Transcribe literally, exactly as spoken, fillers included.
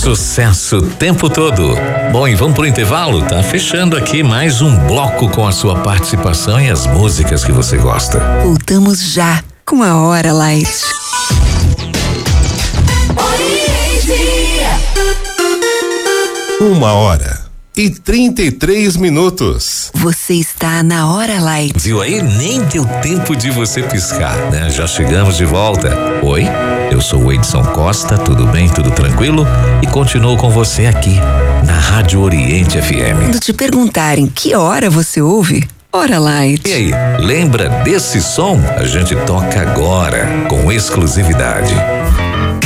Sucesso o tempo todo. Bom, e vamos pro intervalo? Tá fechando aqui mais um bloco com a sua participação e as músicas que você gosta. Voltamos já com a Hora Light. Uma hora e trinta e três minutos. Você está na Hora Light. Viu aí? Nem deu tempo de você piscar, né? Já chegamos de volta. Oi, eu sou o Edson Costa, tudo bem, tudo tranquilo? E continuo com você aqui na Rádio Oriente F M. Quando te perguntarem que hora você ouve, Hora Light. E aí, lembra desse som? A gente toca agora, com exclusividade.